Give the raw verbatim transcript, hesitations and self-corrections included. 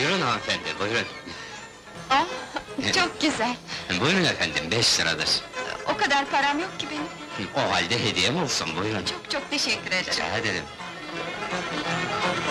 Buyurun hanımefendi, buyurun. Oh, çok güzel! Buyurun efendim, beş liradır. O kadar param yok ki benim. O halde hediyem olsun, buyurun. Çok çok teşekkür ederim. Rica ederim.